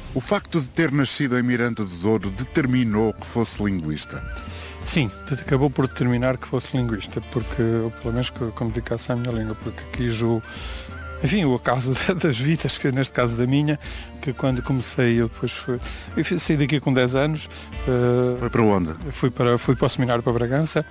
O facto de ter nascido em Miranda do Douro determinou que fosse linguista? Sim, acabou por determinar que fosse linguista, porque, ou pelo menos que me dedicasse à minha língua, porque quis o acaso das vidas, que neste caso da minha, que quando comecei, eu saí daqui com 10 anos. Foi para onde? Fui para o seminário para Bragança,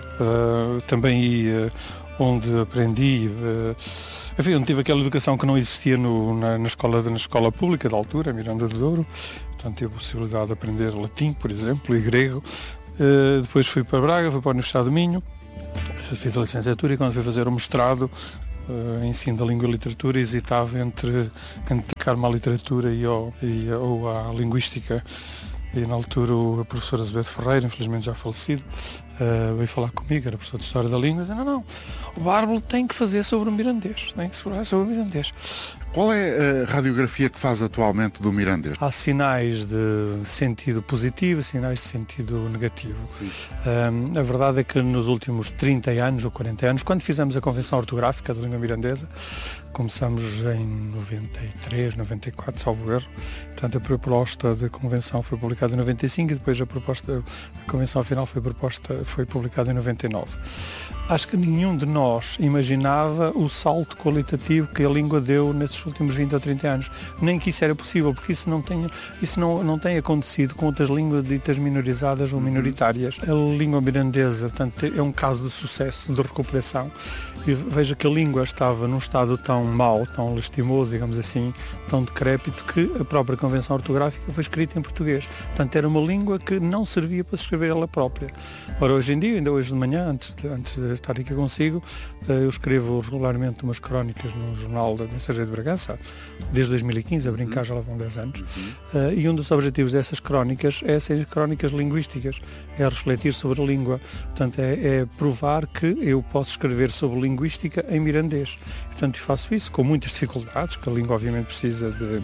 também onde aprendi, onde tive aquela educação que não existia na escola pública da altura, Miranda do Douro. Portanto, tive a possibilidade de aprender latim, por exemplo, e grego. Depois fui para Braga, fui para a Universidade do Minho, fiz a licenciatura, e quando fui fazer o mestrado em ensino da língua e literatura, hesitava entre dedicar-me à literatura ou à linguística. E na altura o professor Azevedo Ferreira, infelizmente já falecido, veio falar comigo, era professor de História da Língua, e disse: não, o Bárbaro tem que fazer sobre o mirandês, tem que falar sobre o mirandês. Qual é a radiografia que faz atualmente do mirandês? Há sinais de sentido positivo, sinais de sentido negativo. A verdade é que nos últimos 30 anos ou 40 anos, quando fizemos a Convenção Ortográfica da Língua Mirandesa, começamos em 93, 94, salvo erro. Portanto, a proposta de convenção foi publicada em 95 e depois a convenção final foi publicada em 99. Acho que nenhum de nós imaginava o salto qualitativo que a língua deu nesses últimos 20 ou 30 anos. Nem que isso era possível, porque isso não tem acontecido com outras línguas ditas minorizadas ou minoritárias. A língua mirandesa, portanto, é um caso de sucesso, de recuperação. E veja que a língua estava num estado tão mau, tão lastimoso, digamos assim, tão decrépito, que a própria Convenção Ortográfica foi escrita em português. Portanto, era uma língua que não servia para se escrever ela própria. Ora, hoje em dia, ainda hoje de manhã, antes de estar aqui consigo, eu escrevo regularmente umas crónicas no jornal da Mensageira de Bragança, desde 2015, a brincar já lá vão 10 anos, e um dos objetivos dessas crónicas é ser crónicas linguísticas, é refletir sobre a língua. Portanto, é provar que eu posso escrever sobre linguística em mirandês. Portanto, faço isso com muitas dificuldades, que a língua obviamente precisa de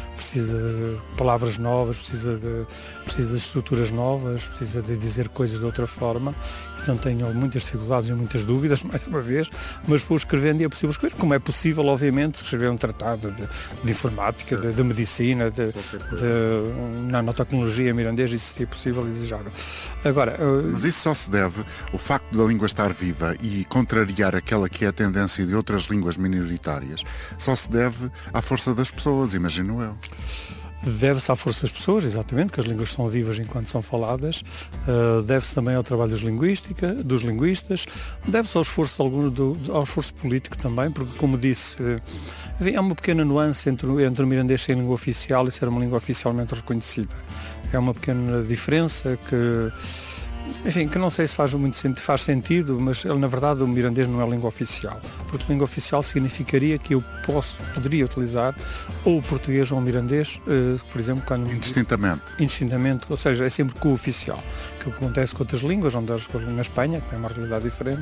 palavras novas, precisa de estruturas novas, precisa de dizer coisas de outra forma. Portanto, tenho muitas dificuldades e muitas dúvidas, mais uma vez, mas vou escrevendo e é possível escrever, como é possível, obviamente, escrever um tratado de informática, de medicina, de nanotecnologia mirandês, isso seria possível e desejável. Agora, mas isso só se deve, o facto da língua estar viva e contrariar aquela que é a tendência de outras línguas minoritárias, só se deve à força das pessoas, imagino eu. Deve-se à força das pessoas, exatamente, que as línguas são vivas enquanto são faladas. Deve-se também ao trabalho dos linguistas, deve-se ao esforço político também, porque, como disse, há uma pequena nuance entre o mirandês ser língua oficial e ser uma língua oficialmente reconhecida. É uma pequena diferença que não sei se faz sentido, mas na verdade o mirandês não é língua oficial, porque língua oficial significaria que eu poderia utilizar ou o português ou o mirandês, por exemplo, quando indistintamente, ou seja, é sempre co-oficial, que acontece com outras línguas, onde na Espanha, que é uma realidade diferente,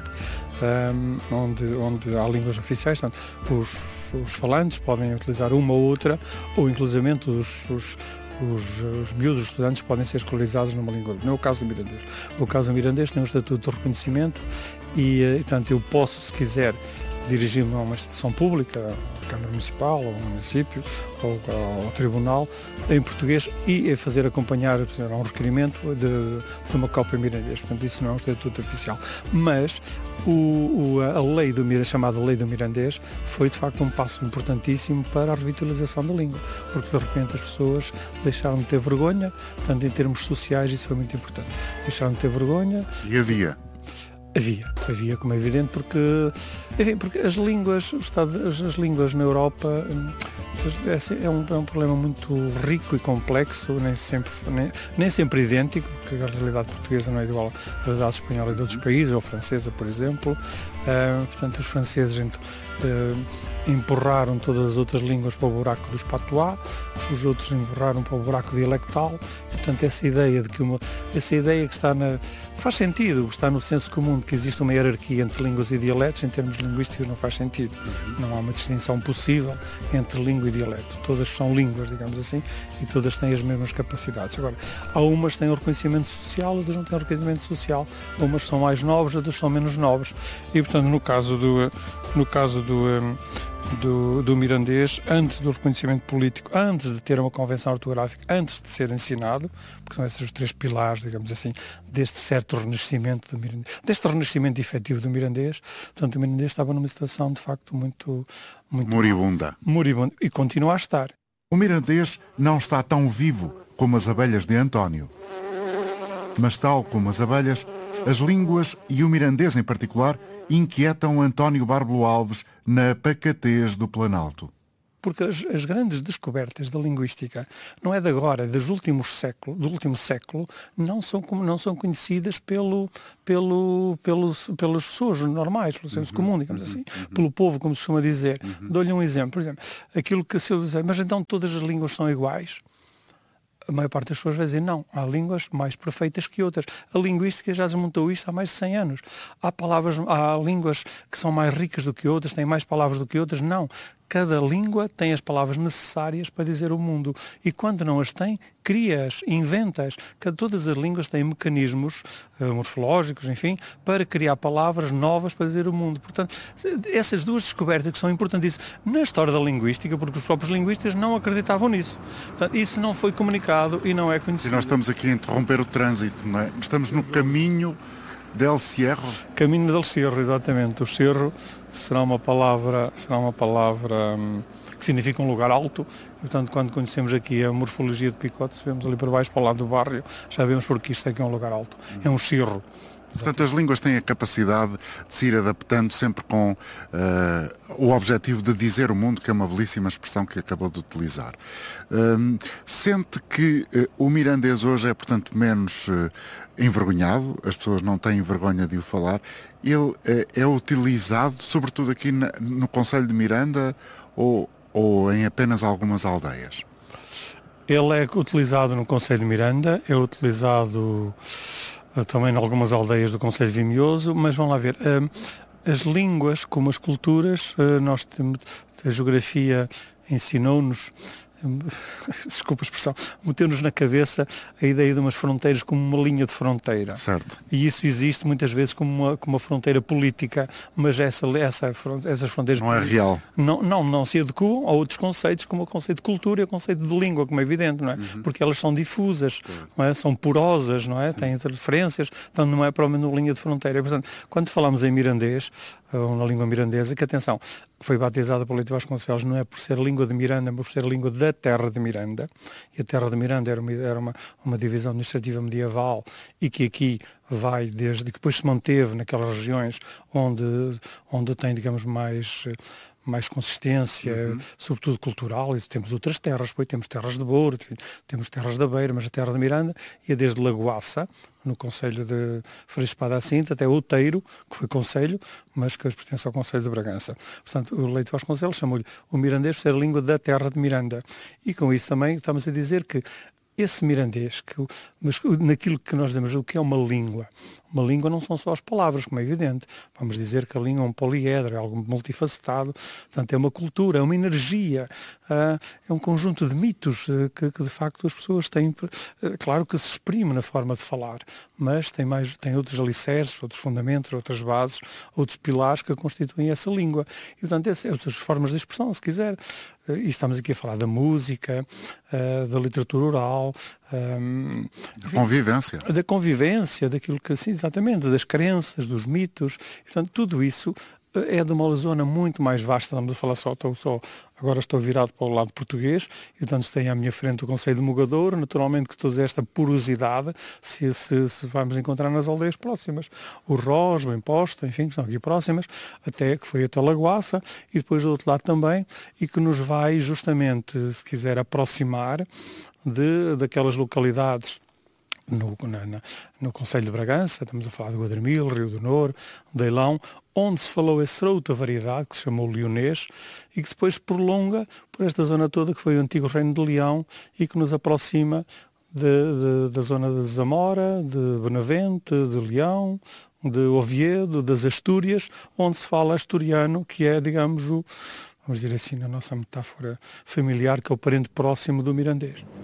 onde há línguas oficiais, portanto, os falantes podem utilizar uma ou outra, ou inclusivamente os miúdos, os estudantes, podem ser escolarizados numa língua. Não é o caso do mirandês. O caso do mirandês tem um estatuto de reconhecimento e, portanto, eu posso, se quiser, dirigir-me a uma instituição pública, a Câmara Municipal, ou ao município, ou ao Tribunal, em português, e fazer acompanhar um requerimento de uma cópia mirandês. Portanto, isso não é um estatuto oficial. Mas a lei chamada Lei do Mirandês foi, de facto, um passo importantíssimo para a revitalização da língua, porque, de repente, as pessoas deixaram de ter vergonha, portanto, em termos sociais, isso foi muito importante. Deixaram de ter vergonha. E havia, como é evidente, porque as línguas na Europa é um problema muito rico e complexo, nem sempre idêntico, porque a realidade portuguesa não é igual à realidade espanhola e de outros países, ou francesa, por exemplo. Portanto, os franceses empurraram todas as outras línguas para o buraco dos patois, os outros empurraram para o buraco dialectal. Portanto, essa ideia que está faz sentido, está no senso comum de que existe uma hierarquia entre línguas e dialetos, em termos linguísticos não faz sentido. Não há uma distinção possível entre língua e dialeto. Todas são línguas, digamos assim, e todas têm as mesmas capacidades. Agora, há umas que têm o reconhecimento social, outras não têm o reconhecimento social. Umas são mais nobres, outras são menos nobres. E, portanto, no caso do mirandês antes do reconhecimento político, antes de ter uma convenção ortográfica, antes de ser ensinado, porque são esses os 3 pilares, digamos assim, deste certo renascimento do mirandês, deste renascimento efetivo do mirandês. Portanto, o mirandês estava numa situação, de facto, muito moribunda. E continua a estar. O mirandês não está tão vivo como as abelhas de António. Mas tal como as abelhas, as línguas e o mirandês em particular inquietam António Bárbaro Alves na pacatez do Planalto. Porque as grandes descobertas da linguística, não é de agora, do último século, não são conhecidas pelas pessoas normais, pelo senso comum, digamos assim, pelo povo, como se costuma dizer. Dou-lhe um exemplo, por exemplo, aquilo que se eu dizer, mas então todas as línguas são iguais? A maior parte das pessoas vai dizer não, há línguas mais perfeitas que outras. A linguística já desmontou isto há mais de 100 anos. Há línguas que são mais ricas do que outras, têm mais palavras do que outras. Não. Cada língua tem as palavras necessárias para dizer o mundo. E quando não as tem, cria-as, inventa-as. Todas as línguas têm mecanismos morfológicos, enfim, para criar palavras novas para dizer o mundo. Portanto, essas duas descobertas que são importantíssimas na história da linguística, porque os próprios linguistas não acreditavam nisso. Portanto, isso não foi comunicado e não é conhecido. E nós estamos aqui a interromper o trânsito, não é? Estamos no caminho del Cerro. Caminho del Cerro, exatamente. O Cerro será uma palavra que significa um lugar alto. Portanto, quando conhecemos aqui a morfologia de Picote, se vemos ali para baixo, para o lado do barrio, já vemos porque isto aqui é um lugar alto. É um cerro. Portanto, as línguas têm a capacidade de se ir adaptando sempre com o objetivo de dizer o mundo, que é uma belíssima expressão que acabou de utilizar. Sente que o mirandês hoje é, portanto, menos envergonhado, as pessoas não têm vergonha de o falar. Ele é utilizado, sobretudo aqui no Concelho de Miranda ou em apenas algumas aldeias? Ele é utilizado no Concelho de Miranda, é utilizado também em algumas aldeias do Concelho de Vimioso, mas vamos lá ver, as línguas como as culturas, nós temos, a geografia ensinou-nos, desculpa a expressão, meteu-nos na cabeça a ideia de umas fronteiras como uma linha de fronteira. Certo. E isso existe muitas vezes como uma fronteira política, mas essas fronteiras... Não é real. Não se adequam a outros conceitos, como o conceito de cultura e o conceito de língua, como é evidente, não é? Porque elas são difusas, não é? São porosas, não é? Sim. Têm interferências, então não é provavelmente uma linha de fronteira. Portanto, quando falamos em mirandês, ou na língua mirandesa, que atenção, foi batizada por Leite Vasconcelos, não é por ser língua de Miranda, mas por ser língua da terra de Miranda. E a terra de Miranda era uma divisão administrativa medieval e que aqui vai desde que depois se manteve naquelas regiões onde tem, digamos, mais consistência, sobretudo cultural, e temos outras terras, depois temos terras de Bouro, temos terras da Beira, mas a terra de Miranda ia desde Lagoaça, no concelho de Frei Espada à Cinta, até Outeiro, que foi concelho, mas que hoje pertence ao concelho de Bragança. Portanto, o Leite Vasconcelos chamou-lhe o mirandês por ser a língua da terra de Miranda. E com isso também estamos a dizer que esse mirandês, mas naquilo que nós dizemos, o que é uma língua? Uma língua não são só as palavras, como é evidente. Vamos dizer que a língua é um poliedro, é algo multifacetado, portanto é uma cultura, é uma energia, é um conjunto de mitos que de facto as pessoas têm, claro que se exprime na forma de falar, mas tem outros alicerces, outros fundamentos, outras bases, outros pilares que constituem essa língua. E portanto essas outras formas de expressão, se quiser. E estamos aqui a falar da música, da literatura oral, da convivência, daquilo que, sim, exatamente, das crenças, dos mitos. Portanto, tudo isso é de uma zona muito mais vasta. Estamos a falar agora estou virado para o lado português, e portanto tem à minha frente o Concelho de Mogadouro, naturalmente que toda esta porosidade se vamos encontrar nas aldeias próximas. O Rós, o Imposto, enfim, que estão aqui próximas, que foi até Lagoaça, e depois do outro lado também, e que nos vai justamente, se quiser, aproximar daquelas localidades no Concelho de Bragança, estamos a falar de Guadramil, Rio do Noro, Deilão, onde se falou essa outra variedade, que se chamou leonês, e que depois prolonga por esta zona toda, que foi o antigo Reino de Leão, e que nos aproxima da zona de Zamora, de Benavente, de Leão, de Oviedo, das Astúrias, onde se fala asturiano, que é, digamos, vamos dizer assim, na nossa metáfora familiar, que é o parente próximo do mirandês.